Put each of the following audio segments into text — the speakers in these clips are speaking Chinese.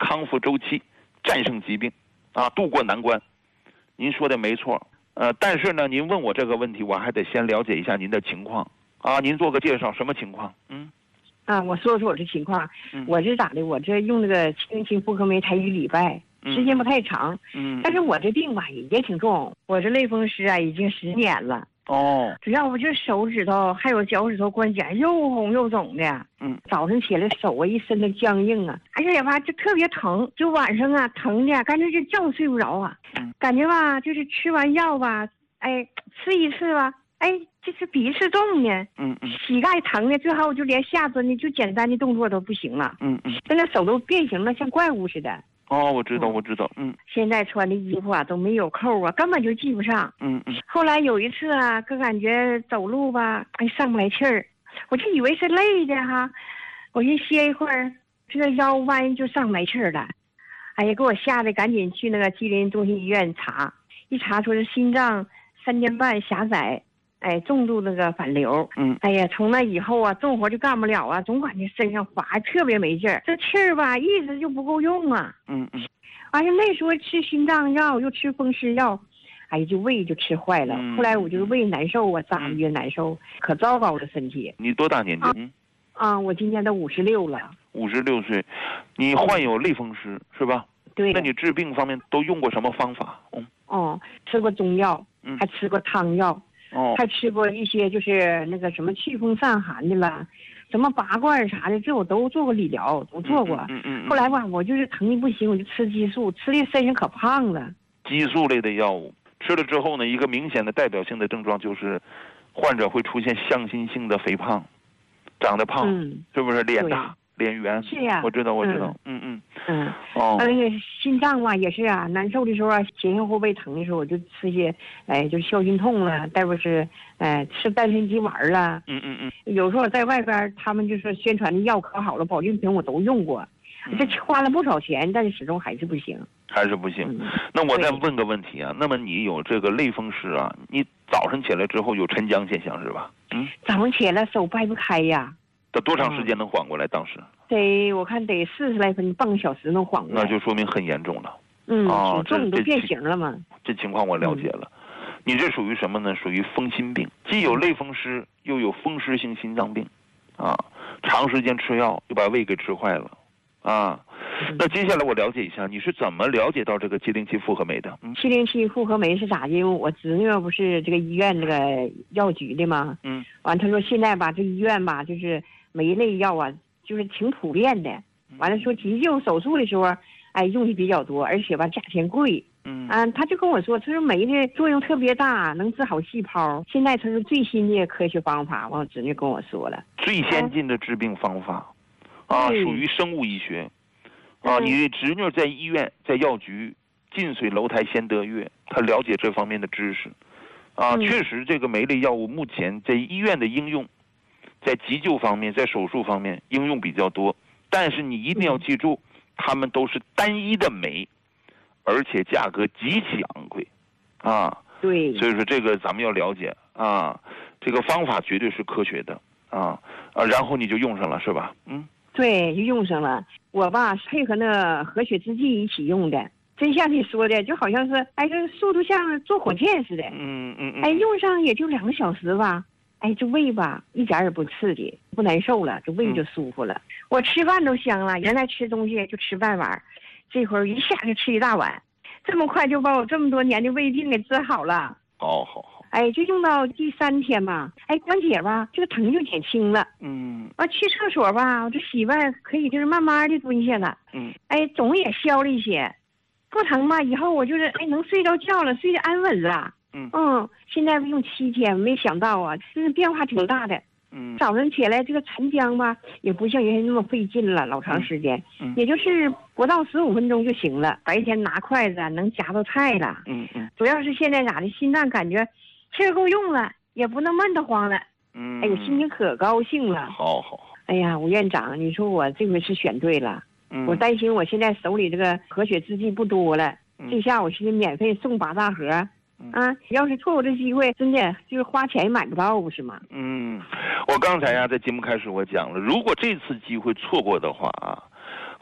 康复周期，战胜疾病，渡过难关。您说的没错，但是呢，您问我这个问题，我还得先了解一下您的情况您做个介绍，什么情况？ 我说说我这情况，我这咋的？我这用那个707复合酶才1礼拜，时间不太长，但是我这病吧也挺重，我这类风湿已经10年了。主要我这手指头还有脚趾头关节又红又肿的，早晨起来手一身的僵硬哎呀吧就特别疼，就晚上疼的干脆就觉睡不着感觉吧就是吃完药吧，吃一次吧，就是比一次重呢，膝盖疼的，最后就连下蹲的就简单的动作都不行了，现在手都变形了，像怪物似的。 我知道， 现在穿的衣服都没有扣根本就系不上。后来有一次哥感觉走路吧，上不来气儿，我就以为是累的我一歇一会儿，这个腰弯就上不来气儿了，给我吓得赶紧去那个吉林中心医院查，一查说是心脏3间半狭窄。重度那个反流，从那以后重活就干不了总感觉身上滑，特别没劲儿，这气儿吧一直就不够用完了那时候吃心脏药又吃风湿药，就胃就吃坏了。后来我就是胃难受咋的越难受，可糟糕了身体。 你多大年纪？ 我今年都56了。 56岁，你患有类风湿是吧？ 对。 那你治病方面都用过什么方法？ 吃过中药，还吃过汤药。还吃过一些就是那个什么祛风散寒的了，什么拔罐啥的，这我都做过理疗，都做过。后来吧，我就是疼的不行，我就吃激素，吃的身上可胖了。 激素类的药物吃了之后呢，一个明显的代表性的症状就是患者会出现向心性的肥胖，长得胖，是不是脸大脸圆？ 是呀， 我知道。 那个心脏吧也是难受的时候前胸后背疼的时候，我就吃些就是消心痛了，再不是吃丹参鸡丸了。有时候我在外边，他们就说宣传的药可好了，保健品我都用过，这花了不少钱，但是始终还是不行。 那我再问个问题那么你有这个类风湿你早上起来之后有晨僵现象是吧？ 早上起来手掰不开呀。 得多长时间能缓过来？当时我看得40来分，半个小时能缓过来。 那就说明很严重了。 挺重都变形了嘛。 这情况我了解了。你这属于什么呢？属于风心病，既有类风湿，又有风湿性心脏病，长时间吃药又把胃给吃坏了，那接下来我了解一下，你是怎么了解到这个707复合酶的 ？707复合酶是咋的？因为我侄女不是这个医院那个药局的吗？完他说现在吧，这医院吧就是酶类药就是挺普遍的。完了说急救手术的时候，用的比较多，而且吧价钱贵。他就跟我说，他说酶的作用特别大，能治好细胞。现在他是最新的科学方法，我侄女跟我说了， 最先进的治病方法，属于生物医学。你侄女在医院在药局近水楼台先得月，她了解这方面的知识。确实这个酶类药物目前在医院的应用，在急救方面，在手术方面应用比较多，但是你一定要记住，它们都是单一的酶，而且价格极其昂贵对， 所以说这个咱们要了解这个方法绝对是科学的然后你就用上了是吧？ 对，就用上了。我吧配合那和血制剂一起用的，真像你说的，就好像是这速度像坐火箭似的。用上也就2个小时吧。这胃吧一点也不刺激，不难受了，这胃就舒服了。我吃饭都香了，原来吃东西就吃半碗，这会儿一下就吃1大碗，这么快就把我这么多年的胃病给治好了。 好。 就用到第3天吧，关节吧这个疼就减轻了。去厕所吧，我这洗吧可以就是慢慢的蹲下了。肿也消了一些，不疼吧，以后我就是能睡着觉了，睡得安稳了。现在用7天，没想到真是变化挺大的。早晨起来这个晨僵吧，也不像原先那么费劲了，老长时间，也就是不到15分钟就行了。白天拿筷子能夹到菜了。主要是现在咋的，心脏感觉气儿够用了，也不那么闷得慌了。我心情可高兴了。 好。 吴院长，你说我这回是选对了。我担心我现在手里这个和血制剂不多了，这下我是免费送8大盒。要是错过这机会，真的就是花钱也买不到，不是吗？ 我刚才在节目开始我讲了，如果这次机会错过的话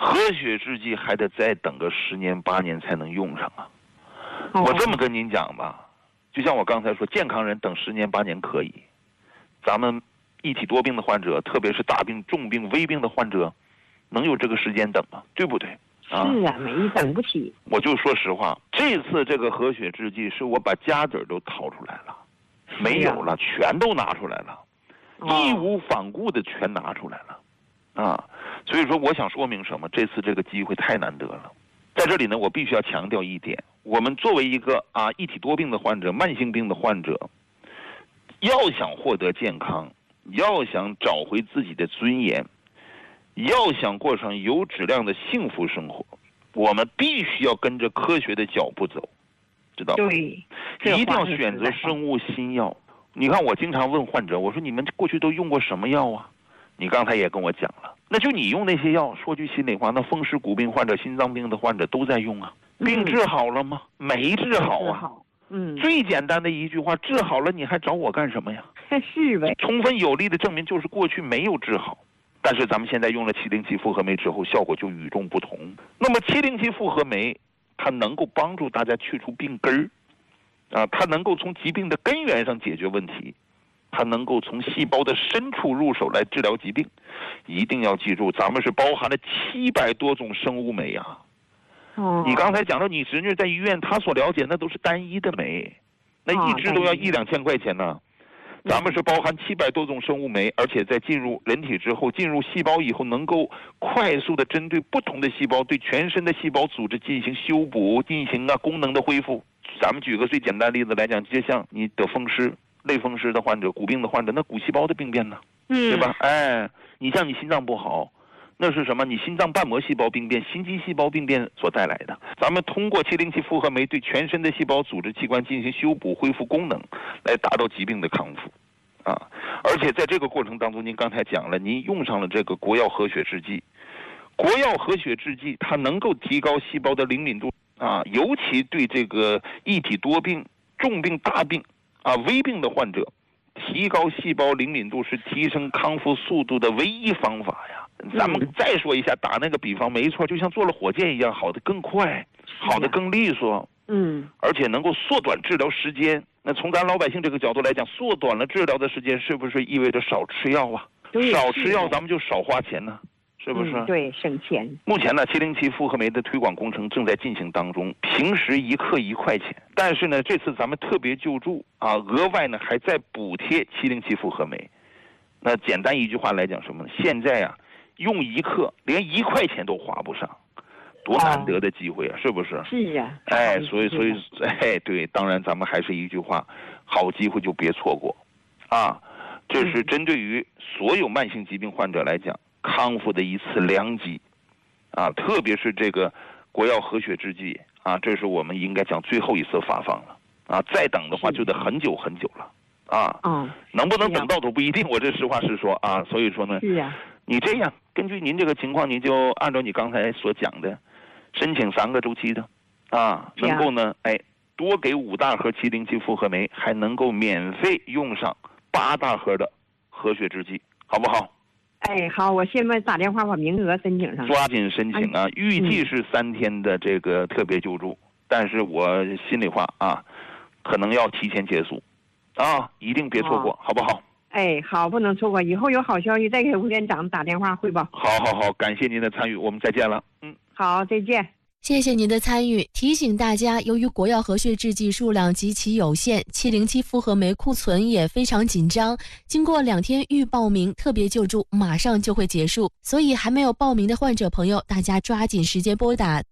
活血制剂还得再等个10年8年才能用上啊。我这么跟您讲吧，就像我刚才说，健康人等10年8年可以，咱们一体多病的患者，特别是大病、重病、危病的患者，能有这个时间等吗？对不对？ 是啊，没等不起。 我就说实话，这次这个活血制剂是我把家底儿都掏出来了，没有了，全都拿出来了，义无反顾的全拿出来了，啊，所以说我想说明什么？这次这个机会太难得了。在这里呢，我必须要强调一点，我们作为一个一体多病的患者、慢性病的患者，要想获得健康，要想找回自己的尊严，要想过上有质量的幸福生活，我们必须要跟着科学的脚步走，知道吗？ 对， 一定要选择生物新药。你看，我经常问患者，我说你们过去都用过什么药啊？你刚才也跟我讲了，那就你用那些药，说句心里话，那风湿骨病患者、心脏病的患者都在用啊，病治好了吗？没治好啊。最简单的一句话，治好了你还找我干什么呀？ 是呗。 充分有力的证明就是过去没有治好，但是咱们现在用了707复合酶之后，效果就与众不同。那么707复合酶，它能够帮助大家去除病根儿，它能够从疾病的根源上解决问题，它能够从细胞的深处入手来治疗疾病。一定要记住，咱们是包含了700多种生物酶啊。你刚才讲到你侄女在医院，她所了解那都是单一的酶，那一支都要1-2千块钱呢。咱们是包含700多种生物酶，而且在进入人体之后，进入细胞以后，能够快速的针对不同的细胞，对全身的细胞组织进行修补，进行功能的恢复。咱们举个最简单的例子来讲，就像你得风湿、类风湿的患者、骨病的患者，那骨细胞的病变呢，对吧？你像你心脏不好，那是什么？你心脏瓣膜细胞病变、心肌细胞病变所带来的。咱们通过707复合酶对全身的细胞组织器官进行修补、恢复功能，来达到疾病的康复。而且在这个过程当中，您刚才讲了，您用上了这个国药活血制剂。国药活血制剂它能够提高细胞的灵敏度尤其对这个一体多病、重病、大病危病的患者，提高细胞灵敏度是提升康复速度的唯一方法呀。咱们再说一下，打那个比方，没错，就像坐了火箭一样，好的更快，好的更利索，而且能够缩短治疗时间。那从咱老百姓这个角度来讲，缩短了治疗的时间，是不是意味着少吃药啊？少吃药，咱们就少花钱呢，是不是？ 对，省钱。 目前呢，707复合酶的推广工程正在进行当中，平时1克1块钱，但是呢，这次咱们特别救助额外呢还在补贴707复合酶。那简单一句话来讲什么呢？现在用1克连1块钱都花不上，多难得的机会啊，是不是？ 是啊。 所以对，当然咱们还是一句话，好机会就别错过这是针对于所有慢性疾病患者来讲康复的一次良机特别是这个国药活血制剂这是我们应该讲最后一次发放了再等的话就得很久很久了能不能等到都不一定，我这实话实说所以说呢，你这样根据您这个情况，你就按照你刚才所讲的，申请3个周期的能够呢多给5大盒707复合酶，还能够免费用上8大盒的活血制剂，好不好？ 好，我现在打电话把名额申请上， 抓紧申请预计是3天的这个特别救助，但是我心里话可能要提前结束一定别错过，好不好？ 好，不能错过，以后有好消息再给吴院长打电话汇报。 好，感谢您的参与，我们再见了。 好，再见。 谢谢您的参与。提醒大家，由于国药活血制剂数量极其有限，707复合酶库存也非常紧张，经过2天预报名，特别救助马上就会结束，所以还没有报名的患者朋友，大家抓紧时间拨打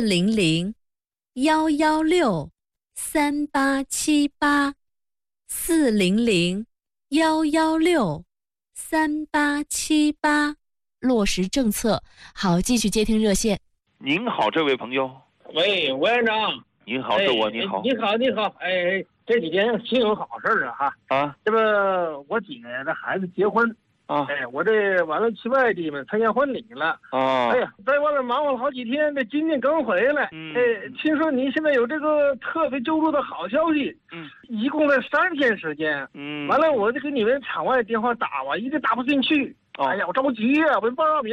400-116-3878 400-116-3878，落实政策。好，继续接听热线。 您好，这位朋友。 喂，吴院长。 您好，是我。您好。 你好。这几天新有好事这不我姐的孩子结婚我这完了去外地嘛参加婚礼了在外面忙活了好几天，这今天刚回来听说您现在有这个特别救助的好消息一共在3天时间完了我就给你们场外电话打一直打不进去我着急我报名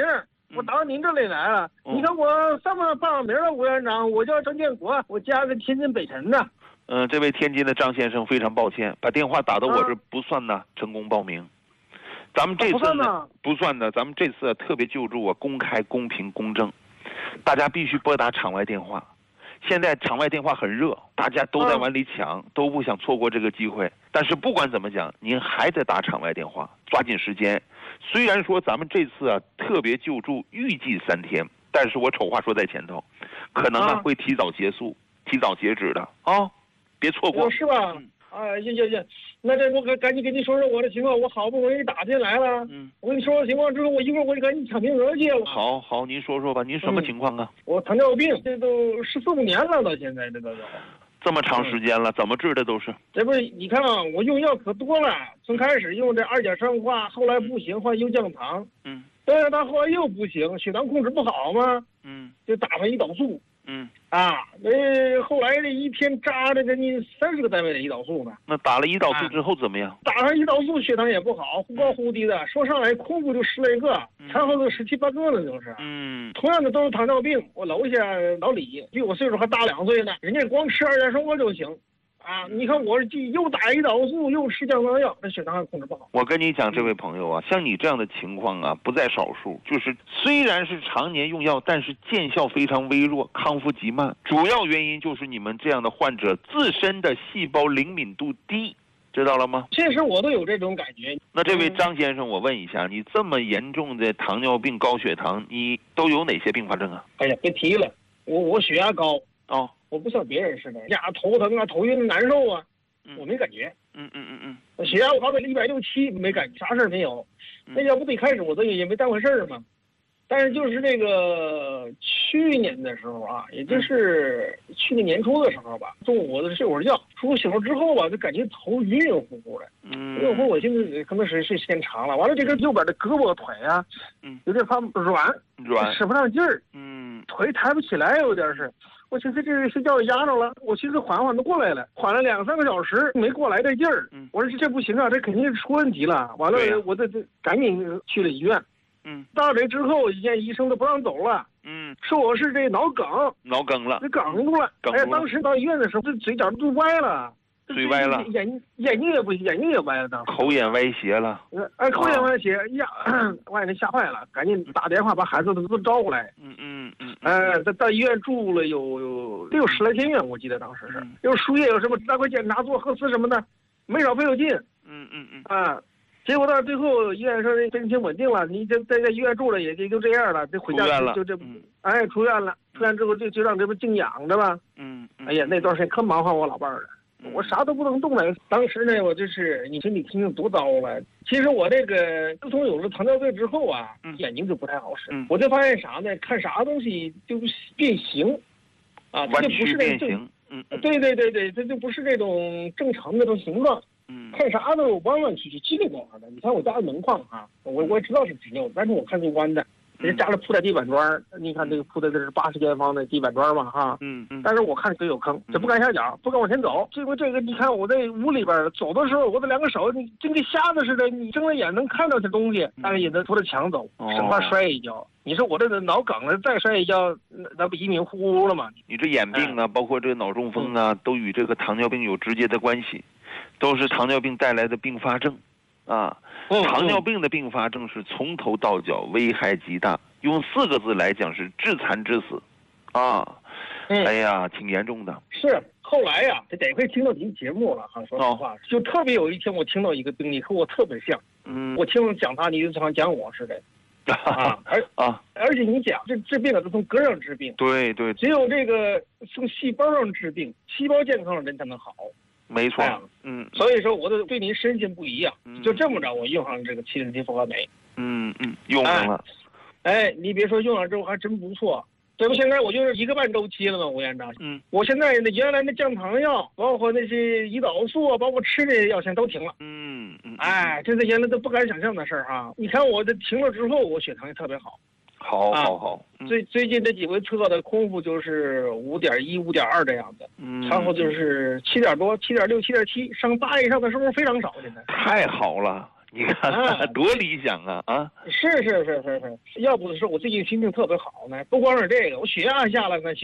我到您这里来了。你看我上面报名了，吴院长，我叫张建国，我家在天津北辰的。 这位天津的张先生非常抱歉，把电话打到我这不算呢，成功报名。咱们这次不算的，咱们这次特别救助公开、公平、公正，大家必须拨打场外电话。现在场外电话很热，大家都在往里抢，都不想错过这个机会。但是不管怎么讲，您还得打场外电话，抓紧时间。虽然说咱们这次特别救助预计3天，但是我丑话说在前头，可能会提早结束、提早截止的别错过。 是吧？行，那这我赶紧跟你说说我的情况，我好不容易打进来了。我跟你说说情况之后，我一会儿我就赶紧抢名额去了。 好，您说说吧，您什么情况啊？ 我糖尿病，这都14、15年了，到现在这都有。 这么长时间了，怎么治的都是？ 这不是你看我用药可多了，从开始用这2甲酸化，后来不行换优降糖。但是他后来又不行，血糖控制不好嘛。就打上胰岛素。后来这一天扎的将近30个单位的胰岛素呢。 那打了胰岛素之后怎么样？ 打上胰岛素血糖也不好，忽高忽低的，说上来空腹就10来个，餐后就17、18个了，就是。同样的都是糖尿病，我楼下老李比我岁数还大2岁呢，人家光吃2甲酸化就行。你看我又打胰岛素又吃降糖药，这血糖还控制不好。 我跟你讲，这位朋友像你这样的情况不在少数，就是虽然是常年用药，但是见效非常微弱，康复极慢。主要原因就是你们这样的患者自身的细胞灵敏度低，知道了吗？ 其实我都有这种感觉。 那这位张先生，我问一下，你这么严重的糖尿病、高血糖，你都有哪些并发症啊？ 哎呀，别提了，我血压高。我不像别人似的，头疼头晕难受我没感觉。血压我高到160、170没感觉，啥事没有。那要不最开始我都也没当回事嘛。但是就是这个去年的时候也就是去年年初的时候吧，中午我睡会儿觉，醒了之后就感觉头晕晕乎乎的。晕乎我现在可能是时间长了，完了这个右边的胳膊腿有点发软，使不上劲儿。腿抬不起来，有点是。我寻思这睡觉压着了，我寻思缓就过来了，缓了2、3个小时没过来这劲儿。我说这不行这肯定是出问题了。完了我这赶紧去了医院。到这之后，医生都不让走了。说我是这脑梗了，这梗住了。当时到医院的时候，这嘴角都歪了。 嘴歪了， 眼睛也不行，眼睛也歪了，当时口眼歪斜了。 口眼歪斜呀，外人吓坏了，赶紧打电话把孩子都招过来。在医院住了有10来天院，我记得当时是有输液，有什么大块检查、做核磁什么的，没少费有劲。结果到最后医院说病情稳定了，你在医院住了也就这样了，这回家就这出院了。出院之后就让这不静养着吧。哎呀，那段时间可忙活我老伴儿了。我啥都不能动了。当时呢，我就是你说你听听多糟了。其实我这个自从有了糖尿病之后眼睛就不太好使。我就发现啥呢？看啥东西就变形，它就不是那种对，它就不是那种正常的那种形状。看啥都弯弯曲曲、叽里呱啦的。你看我家的门框我也知道是直溜，但是我看是弯的。人家里铺的地板砖，你看这个铺的这是80间方的地板砖嘛但是我看都有坑，这不敢下脚，不敢往前走。这个你看我在屋里边走的时候，我的2个手你真跟瞎子似的，你睁着眼能看到这东西，但是也能扶着墙走，生怕摔一跤。你说我这个脑梗了，再摔一跤，那不一命呼呼了吗？ 你这眼病包括这个脑中风都与这个糖尿病有直接的关系，都是糖尿病带来的并发症。糖尿病的并发症是从头到脚危害极大，用4个字来讲是致残致死。哎呀，挺严重的。 是后来这得亏听到您节目了说实话，就特别有一天我听到一个病例和我特别像。我听讲他，你就像讲我似的。而且你讲这治病是从根上治病。对，只有这个从细胞上治病，细胞健康的人才能好。 没错。 所以说我都对您深信不疑就这么着，我用上这个707复合酶。 用上了。 你别说，用上之后还真不错。这不现在我就是1个半周期了吗，吴院长？我现在原来那降糖药，包括那些胰岛素包括吃的药，现在都停了。这是原来都不敢想象的事儿你看我这停了之后，我血糖也特别好。 好。 最近这几回测的空腹就是5.1、5.2这样的，然后就是7点多、7.6、7.7，上8以上的时候非常少。现在太好了， 你看多理想啊啊！ 是，要不是我最近心情特别好呢，不光是这个，我血压下来呢。